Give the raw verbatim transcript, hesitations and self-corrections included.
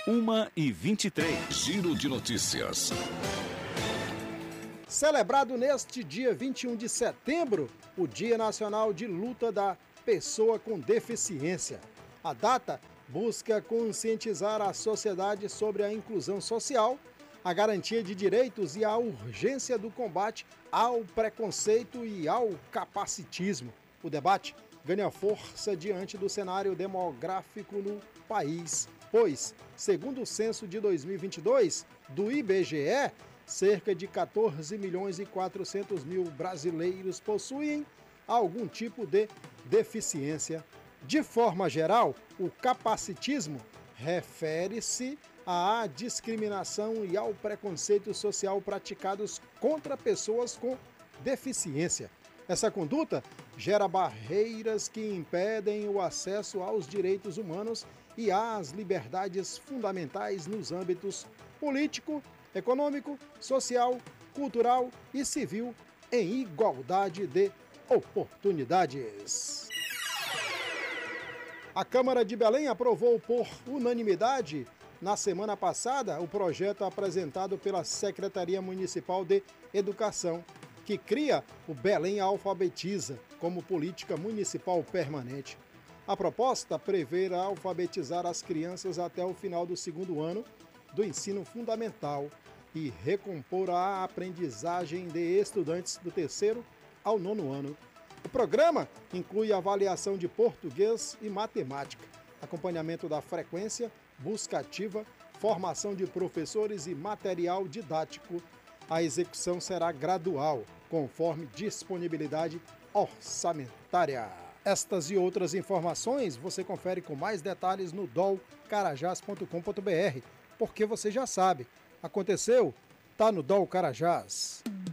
uma e vinte e três. Giro de notícias. Celebrado neste dia vinte e um de setembro, o Dia Nacional de Luta da Pessoa com Deficiência. A data busca conscientizar a sociedade sobre a inclusão social, a garantia de direitos e a urgência do combate ao preconceito e ao capacitismo. O debate ganha força diante do cenário demográfico no país, pois, segundo o censo de dois mil e vinte e dois do I B G E, cerca de quatorze milhões e quatrocentos mil brasileiros possuem algum tipo de deficiência. De forma geral, o capacitismo refere-se à discriminação e ao preconceito social praticados contra pessoas com deficiência. Essa conduta gera barreiras que impedem o acesso aos direitos humanos e às liberdades fundamentais nos âmbitos político, econômico, social, cultural e civil em igualdade de oportunidades. A Câmara de Belém aprovou por unanimidade, na semana passada, o projeto apresentado pela Secretaria Municipal de Educação, que cria o Belém Alfabetiza como política municipal permanente. A proposta prevê alfabetizar as crianças até o final do segundo ano do ensino fundamental e recompor a aprendizagem de estudantes do terceiro ao nono ano. O programa inclui avaliação de português e matemática, acompanhamento da frequência, busca ativa, formação de professores e material didático. A execução será gradual, conforme disponibilidade orçamentária. Estas e outras informações você confere com mais detalhes no dol carajás ponto com ponto br, porque você já sabe, aconteceu, tá no Dol Carajás.